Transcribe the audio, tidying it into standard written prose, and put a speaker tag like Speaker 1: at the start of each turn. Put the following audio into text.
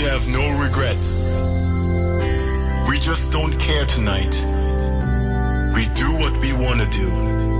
Speaker 1: have no regrets. We just don't care tonight. We do what we want to do.